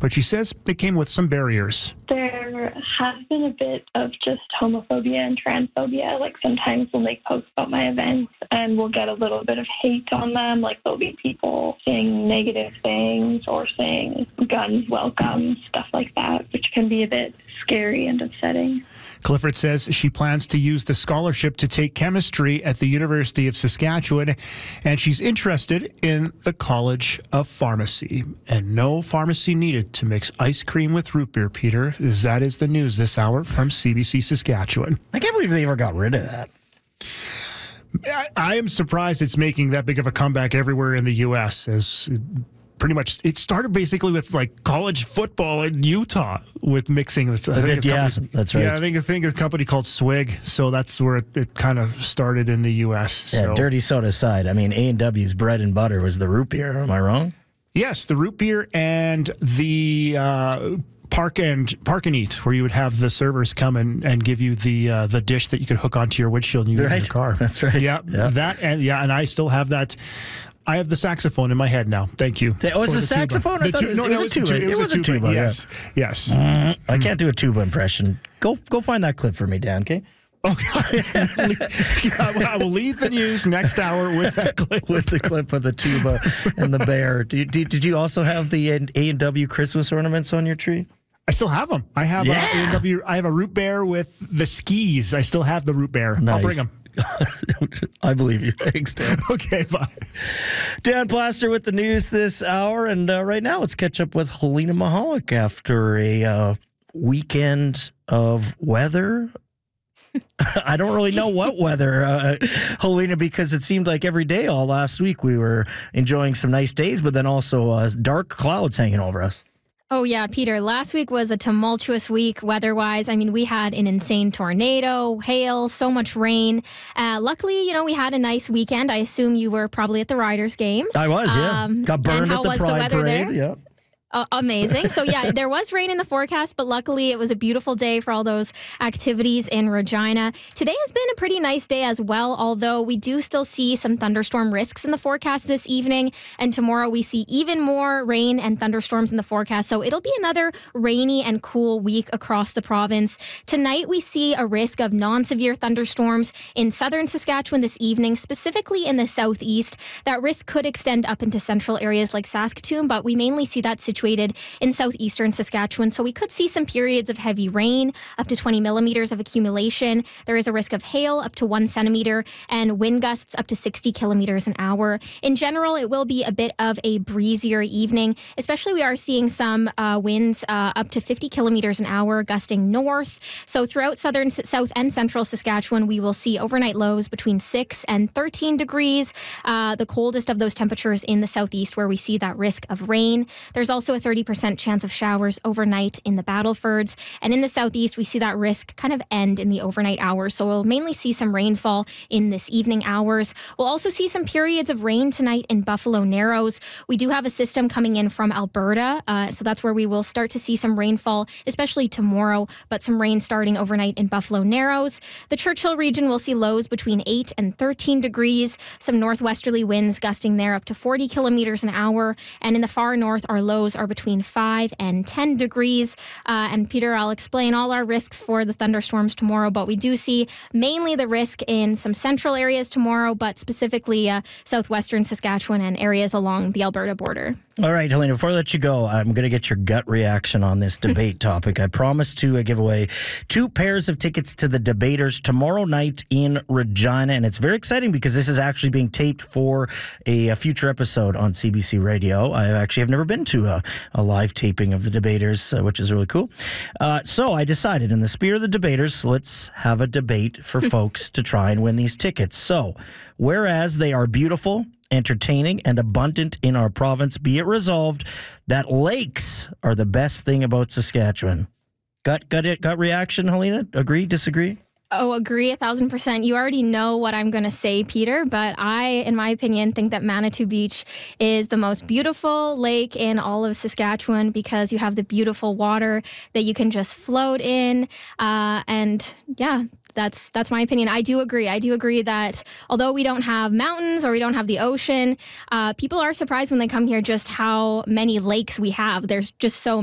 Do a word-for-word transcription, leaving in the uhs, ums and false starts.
but she says it came with some barriers. There has been a bit of just homophobia and transphobia. Like sometimes we'll make posts about my events and we'll get a little bit of hate on them. Like there'll be people saying negative things or saying guns welcome, stuff like that, which can be a bit scary and upsetting. Clifford says she plans to use the scholarship to take chemistry at the University of Saskatchewan, and she's interested in the College of Pharmacy. And no pharmacy needed to mix ice cream with root beer, Peter. That is the news this hour from C B C Saskatchewan. I can't believe they ever got rid of that. I, I am surprised it's making that big of a comeback everywhere in the U S as pretty much it started basically with like college football in Utah with mixing. I think yeah, that's right. Yeah, I think I think a company called Swig. So that's where it, it kind of started in the U S. Yeah, so. Dirty soda aside, I mean A and W's bread and butter was the root beer. Am I wrong? Yes, the root beer and the uh, park and park and eat, where you would have the servers come and, and give you the uh, the dish that you could hook onto your windshield and use right. in your car. That's right. Yeah, yeah, that and yeah, and I still have that. I have the saxophone in my head now. Thank you. Oh, it's a saxophone? I thought it was, no, it was a tuba. It was a tuba. Yes, yes. Mm, I can't do a tuba impression. Go go find that clip for me, Dan, okay? Okay. I will lead the news next hour with that clip. With the clip of the tuba and the bear. Did, did, did you also have the A and W Christmas ornaments on your tree? I still have them. I have yeah. a A and W. I have a root bear with the skis. I still have the root bear. Nice. I'll bring them. I believe you. Thanks, Dan. Okay, bye. Dan Plaster with the news this hour. And uh, right now, let's catch up with Helena Mahalik after a uh, weekend of weather. I don't really know what weather, uh, Helena, because it seemed like every day all last week we were enjoying some nice days, but then also uh, dark clouds hanging over us. Oh, yeah, Peter. Last week was a tumultuous week weather-wise. I mean, we had an insane tornado, hail, so much rain. Uh, luckily, you know, we had a nice weekend. I assume you were probably at the Riders game. I was, yeah. Um, Got burned and how at the was Pride the weather Parade. there? Yeah. Uh, amazing. So, yeah, there was rain in the forecast, but luckily it was a beautiful day for all those activities in Regina. Today has been a pretty nice day as well, although we do still see some thunderstorm risks in the forecast this evening. And tomorrow we see even more rain and thunderstorms in the forecast. So it'll be another rainy and cool week across the province. Tonight we see a risk of non-severe thunderstorms in southern Saskatchewan this evening, specifically in the southeast. That risk could extend up into central areas like Saskatoon, but we mainly see that situated in southeastern Saskatchewan. So we could see some periods of heavy rain, up to twenty millimeters of accumulation. There is a risk of hail up to one centimeter and wind gusts up to sixty kilometers an hour. In general, it will be a bit of a breezier evening, especially we are seeing some uh, winds uh, up to fifty kilometers an hour gusting north. So throughout southern, south and central Saskatchewan, we will see overnight lows between six and thirteen degrees. Uh, the coldest of those temperatures in the southeast where we see that risk of rain. There's also a thirty percent chance of showers overnight in the Battlefords. And in the southeast, we see that risk kind of end in the overnight hours. So we'll mainly see some rainfall in this evening hours. We'll also see some periods of rain tonight in Buffalo Narrows. We do have a system coming in from Alberta. Uh, so that's where we will start to see some rainfall, especially tomorrow, but some rain starting overnight in Buffalo Narrows. The Churchill region will see lows between eight and thirteen degrees. Some northwesterly winds gusting there up to forty kilometers an hour. And in the far north, our lows are between five and ten degrees. Uh, and Peter, I'll explain all our risks for the thunderstorms tomorrow, but we do see mainly the risk in some central areas tomorrow, but specifically uh, southwestern Saskatchewan and areas along the Alberta border. All right, Helena, before I let you go, I'm going to get your gut reaction on this debate topic. I promised to uh, give away two pairs of tickets to the debaters tomorrow night in Regina, and it's very exciting because this is actually being taped for a, a future episode on C B C Radio. I actually have never been to a, a live taping of the debaters, uh, which is really cool. Uh, so I decided, in the spirit of the debaters, let's have a debate for folks to try and win these tickets. So, whereas they are beautiful, entertaining, and abundant in our province, be it resolved that lakes are the best thing about Saskatchewan. Got got it? Got reaction, Helena? Agree? Disagree? Oh, agree a thousand percent. You already know what I'm going to say, Peter, but I, in my opinion, think that Manitou Beach is the most beautiful lake in all of Saskatchewan because you have the beautiful water that you can just float in. Uh, and yeah, That's that's my opinion. I do agree. I do agree that although we don't have mountains or we don't have the ocean, uh, people are surprised when they come here just how many lakes we have. There's just so